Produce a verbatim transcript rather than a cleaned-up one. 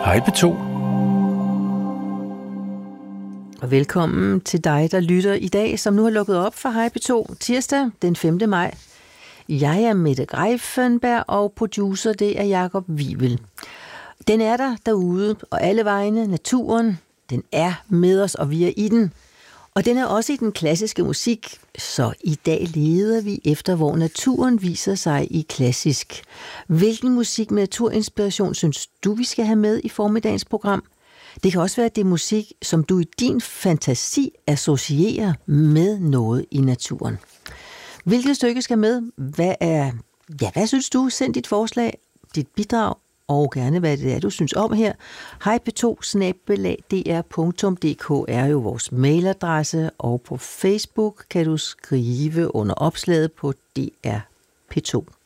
Hej P to. Og velkommen til dig, der lytter i dag, som nu har lukket op for Hej P to tirsdag den femte maj. Jeg er Mette Greifenberg, og producer det er Jakob Wivel. Den er der derude, og alle vegne, naturen, den er med os, og vi er i den. Og den er også i den klassiske musik, så i dag leder vi efter, hvor naturen viser sig i klassisk. Hvilken musik med naturinspiration synes du, vi skal have med i formiddagens program? Det kan også være, at det er musik, som du i din fantasi associerer med noget i naturen. Hvilket stykke skal med? Hvad er, ja, hvad synes du? Send dit forslag, dit bidrag, og gerne hvad det er, du synes om her. hej p to snabel-a d r punktum d k er jo vores mailadresse, og på Facebook kan du skrive under opslaget på D R P to.